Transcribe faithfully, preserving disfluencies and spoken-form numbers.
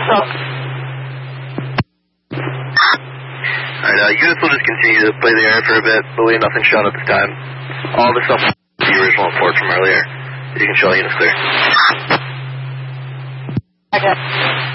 Alright, uh, units will just continue to play the air for a bit, but we have nothing shown at this time. All the stuff is the original report from earlier. You can show units clear. Okay.